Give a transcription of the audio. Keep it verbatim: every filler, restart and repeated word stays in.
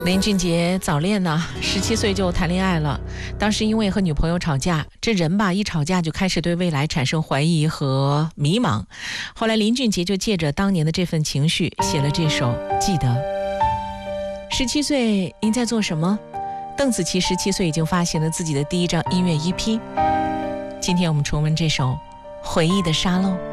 林俊杰早恋呢，十七岁就谈恋爱了。当时因为和女朋友吵架，这人吧一吵架就开始对未来产生怀疑和迷茫。后来林俊杰就借着当年的这份情绪，写了这首《记得》。十七岁您在做什么？邓紫棋十七岁已经发行了自己的第一张音乐 E P。今天我们重温这首《回忆的沙漏》。